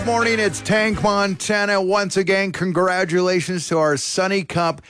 Morning, it's Tank Montana. Once again, congratulations to our Sunny Cup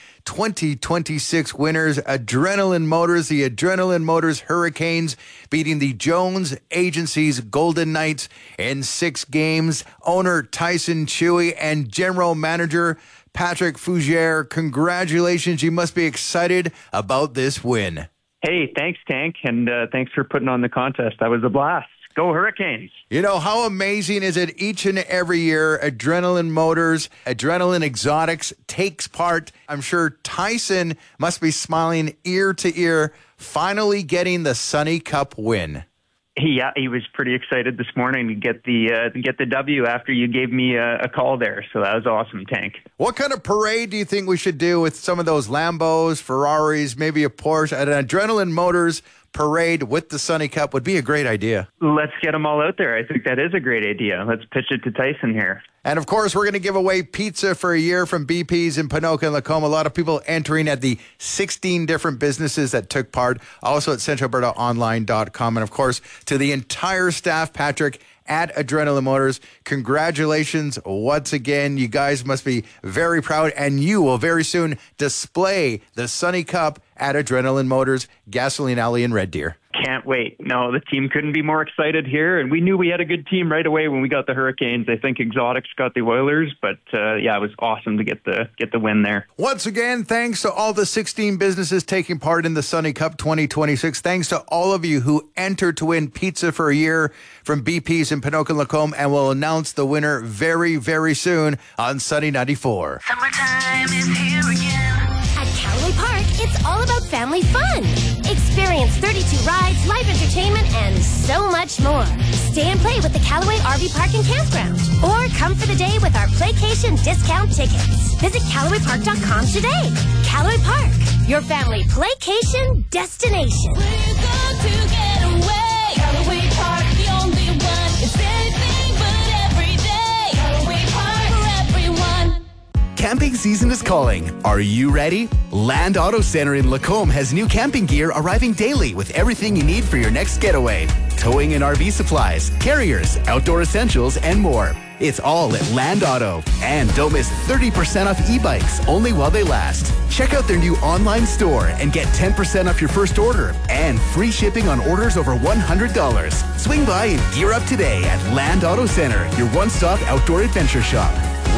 2026 winners, Adrenaline Motors. The Adrenaline Motors Hurricanes beating the Jones Agency's Golden Knights in 6 games. Owner Tyson Chewy and General Manager Patrick Fougere, congratulations. You must be excited about this win. Hey, thanks, Tank, and thanks for putting on the contest. That was a blast. Go Hurricanes. You know, how amazing is it each and every year Adrenaline Motors, Adrenaline Exotics takes part. I'm sure Tyson must be smiling ear to ear, finally getting the Sunny Cup win. Yeah, he was pretty excited this morning to get the W after you gave me a call there. So that was awesome, Tank. What kind of parade do you think we should do with some of those Lambos, Ferraris, maybe a Porsche? An Adrenaline Motors parade with the Sunny Cup would be a great idea. Let's get them all out there. I think that is a great idea. Let's pitch it to Tyson here. And, of course, we're going to give away pizza for a year from BP's in Ponoka and Lacombe. A lot of people entering at the 16 different businesses that took part. Also at centralalbertaonline.com. And, of course, to the entire staff, Patrick, at Adrenaline Motors, congratulations once again. You guys must be very proud, and you will very soon display the Sunny Cup at Adrenaline Motors, Gasoline Alley in Red Deer. Can't wait. No, the team couldn't be more excited here, and we knew we had a good team right away when we got the Hurricanes. I think Exotics got the Oilers, but yeah, it was awesome to get the win there. Once again, thanks to all the 16 businesses taking part in the Sunny Cup 2026. Thanks to all of you who entered to win pizza for a year from BP's in Ponoka and Lacombe, and we'll announce the winner very, very soon on Sunny 94. Summertime is here again. At Callaway Park, it's all about family fun. Experience 32 rides, live entertainment, and so much more. Stay and play with the Callaway RV Park and Campground. Or come for the day with our Playcation discount tickets. Visit CallawayPark.com today. Callaway Park, your family Playcation destination. We're going to get away. Callaway Park, the only one. It's anything but every day. Callaway Park for everyone. Camping season is calling. Are you ready? Land Auto Center in Lacombe has new camping gear arriving daily with everything you need for your next getaway. Towing and RV supplies, carriers, outdoor essentials, and more. It's all at Land Auto. And don't miss 30% off e-bikes only while they last. Check out their new online store and get 10% off your first order and free shipping on orders over $100. Swing by and gear up today at Land Auto Center, your one-stop outdoor adventure shop.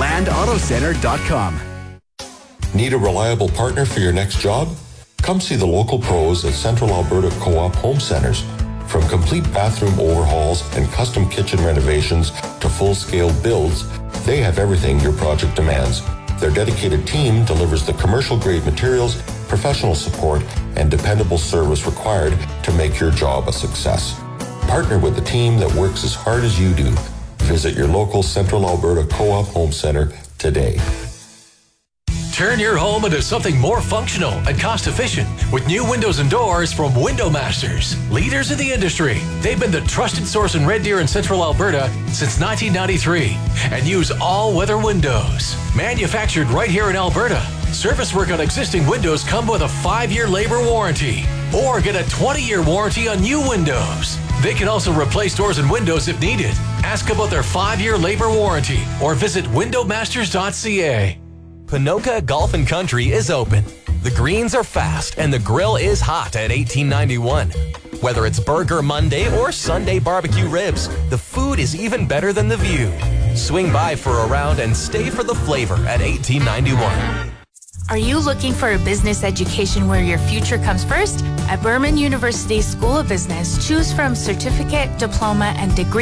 LandAutoCenter.com. Need a reliable partner for your next job? Come see the local pros at Central Alberta Co-op Home Centers. From complete bathroom overhauls and custom kitchen renovations to full-scale builds, they have everything your project demands. Their dedicated team delivers the commercial-grade materials, professional support, and dependable service required to make your job a success. Partner with a team that works as hard as you do. Visit your local Central Alberta Co-op Home Center today. Turn your home into something more functional and cost-efficient with new windows and doors from Window Masters. Leaders in the industry, they've been the trusted source in Red Deer and Central Alberta since 1993 and use all-weather windows. Manufactured right here in Alberta, service work on existing windows come with a 5-year labor warranty or get a 20-year warranty on new windows. They can also replace doors and windows if needed. Ask about their 5-year labor warranty or visit windowmasters.ca. Ponoka Golf and Country is open. The greens are fast and the grill is hot at 1891. Whether it's Burger Monday or Sunday barbecue ribs, the food is even better than the view. Swing by for a round and stay for the flavor at 1891. Are you looking for a business education where your future comes first? At Burman University School of Business, choose from certificate, diploma, and degree